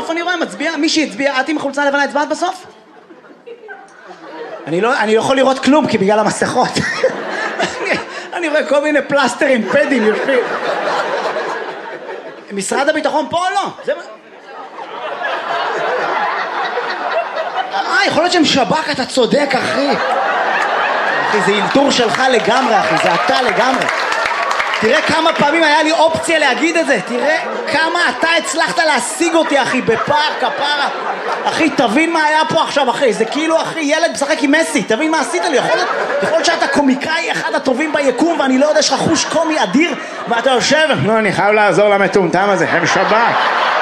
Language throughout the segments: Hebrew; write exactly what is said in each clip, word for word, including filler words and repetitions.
בסוף אני רואה מצביע, מי שהצביע, את עם החולצה לבנה הצבעת בסוף? אני לא, אני לא יכול לראות כלום כי בגלל המסכות. אני, אני רואה כל מיני פלסטרים, פדים יושבים. משרד הביטחון פה או לא? זה... אה, יכול להיות שהם שב"כ, אתה צודק, אחי. אחי, זה אילתור שלך לגמרי, אחי, זה אתה לגמרי. תראה כמה פעמים היה לי אופציה להגיד את זה. תראה כמה אתה הצלחת להשיג אותי, אחי, בפער, כפרה. אחי, תבין מה היה פה עכשיו, אחי. זה כאילו, אחי, ילד משחק עם מסי. תבין מה עשית לי. יכול להיות, יכול להיות שאתה קומיקאי אחד הטובים ביקום, ואני לא יודע, יש לך חוש קומי אדיר, ואתה יושב, לא, אני חייב לעזור למטומטם הזה, הם שב"כ.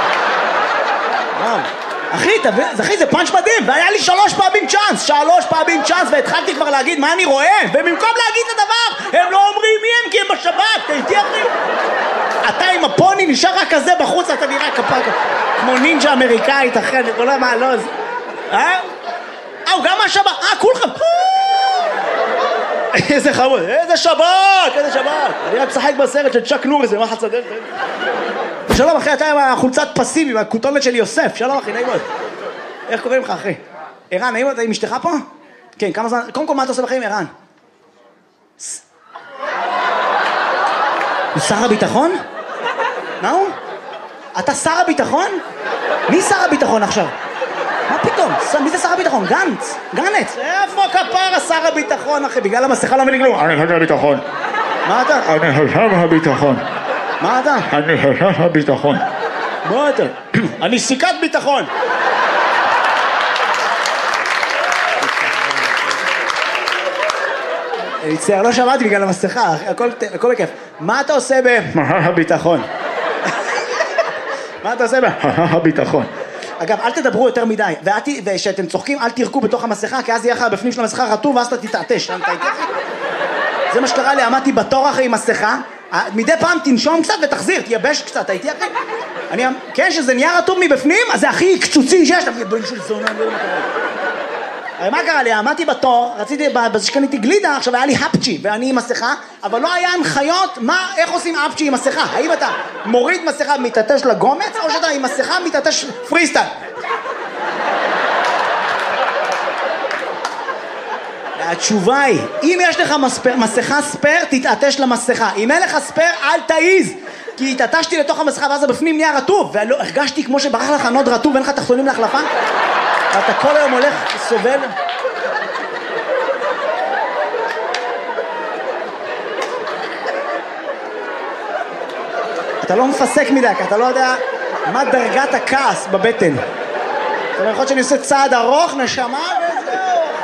אחי, תבין, אחי, זה פאנץ' מדהים, והיה לי שלוש פעמים צ'אנס, שלוש פעמים צ'אנס, והתחלתי כבר להגיד מה אני רואה, ובמקום להגיד את הדבר, הם לא אומרים מי הם, כי הם בשב"כ, תהייתי אחי. אתה עם הפוני נשאר רק כזה בחוץ, אתה נראה כפק, כמו נינג'ה אמריקאית, אחי, אני לא יודע מה, לא, זה... אה? אה, הוא גם מהשב"כ, אה, כולכם. איזה חמוד, איזה שב"כ, איזה שב"כ. אני רק משחק בסרט של צ'אק נוריס, ומה חצדל? שלום אחי, אתה עם החולצת פסים, עם הכותונת של יוסף. שלום אחי, נעים מאוד. איך קוראים לך אחי? ערן, נעים מאוד, עם אשתך פה? כן, כמה זמן... קודם כל, מה אתה עושה בחיים, ערן? הוא שר הביטחון? מה הוא? אתה שר הביטחון? מי שר הביטחון עכשיו? מה פתאום? מי זה שר הביטחון? גנץ? גנץ? איפה כפרה שר הביטחון אחי? בגלל המסכה לא מבין כלום. אני חושב הביטחון. מה אתה? אני חושב הביטחון. מה אתה? אני חושב הביטחון. מה אתה? אני סיכת ביטחון. אני מצטער, לא שמעתי בגלל המסכה, הכל בכיף. מה אתה עושה ב... הביטחון. מה אתה עושה ב... הביטחון. אגב, אל תדברו יותר מדי, וכשאתם צוחקים, אל תירקו בתוך המסכה, כי אז יהיה לך בפנים של המסכה רטוב, ואז אתה תתעטש. זה מה שקרה לי, עמדתי בתור אחרי עם מסכה, מדי פעם תנשום קצת ותחזיר, תייבש קצת, הייתי אחרי. אני, כן, שזה נהיה רטוב מבפנים, אז זה הכי קצוצי שיש. הרי מה קרה לי? עמדתי בתור, רציתי, בזה שקניתי גלידה, עכשיו היה לי הפצ'י, ואני עם מסכה, אבל לא היה הנחיות מה, איך עושים הפצ'י עם מסכה. האם אתה מוריד מסכה מתעטש לגומץ, או שאתה עם מסכה מתעטש פריסטייל? התשובה היא, אם יש לך מספר, מסכה ספר, תתעטש למסכה. אם אין לך ספר, אל תעיז. כי התעטשתי לתוך המסכה, ואז בפנים נהיה רטוב, והרגשתי כמו שברח לך נוד רטוב, ואין לך תחתונים להחלפה. אתה כל היום הולך, סובל. אתה לא מפסק מדי, כי אתה לא יודע מה דרגת הכעס בבטן. אתה יכול להיות שאני עושה צעד ארוך, נשמה וזהו.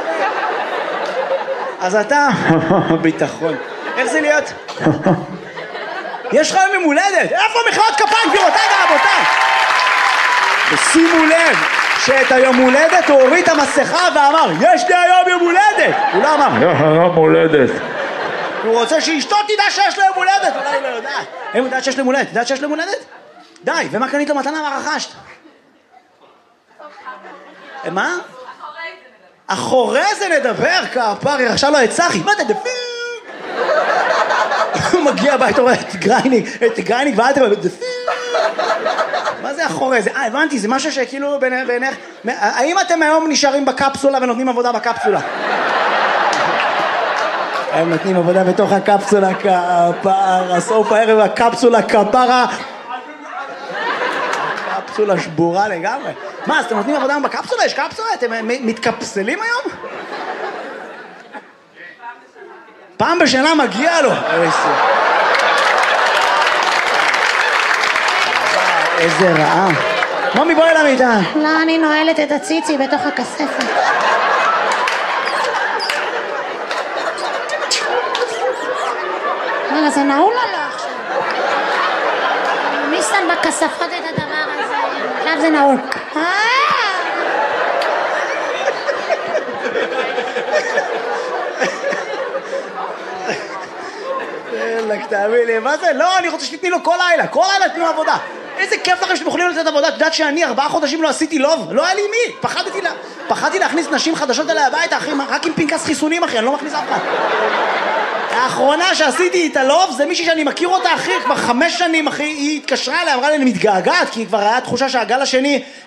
אז אתה... ביטחון. איך זה להיות? יש לך יום הולדת. איפה מחיאות כפיים, גבירותיי ורבותיי? ושימו לב שאת היום הולדת הוא הוריד את המסכה ואמר, יש לי היום יום הולדת. הוא לא אמר, יש יום הולדת. הוא רוצה שאשתו תדע שיש לו יום הולדת. אולי לא יודעת. הם יודעת שיש לו יום הולדת. יודעת שיש לו יום הולדת? די, ומה קנית לו מתנה ורכשת? מה? אחורי זה נדבר, כפרי, עכשיו לא את צחי. מה אתה דפיר? הוא מגיע הביתה, רואה את גרייניק, את גרייניק ואל תראה, דפיר. מה זה אחורי זה? אה, הבנתי, זה משהו שכאילו בעיניך... האם אתם היום נשארים בקפסולה ונותנים עבודה בקפסולה? הם נותנים עבודה בתוך הקפסולה, כפרה, סוף הערב הקפסולה, כפרה. קפסולה שבורה לגמרי. מה, אז אתם נותנים עבודה בקפסולה? יש קפסולה? אתם מתקפסלים היום? פעם בשנה מגיע לו. איזה רעה. מומי, בואי למיטה. לא, אני נועלת את הציצי בתוך הכספת. רגע, זה נעול או לא עכשיו? מי שם בכספות את הדבר הזה? עכשיו זה נעול. אלק, תאמין לי, מה זה? לא, אני רוצה שתתני לו כל לילה, כל לילה תתנו עבודה. איזה כיף לכם שאתם יכולים לתת עבודה. את יודעת שאני ארבעה חודשים לא עשיתי לוב? לא היה לי מי. פחדתי, לה... פחדתי להכניס נשים חדשות אליי הביתה, אחי, רק עם פנקס חיסונים, אחי, אני לא מכניס אף אחד. האחרונה שעשיתי את הלוב זה מישהי שאני מכיר אותה, אחי, כבר חמש שנים, אחי, היא התקשרה אליי, אמרה לי, אני מתגעגעת, כי כבר היה תחושה שהגל השני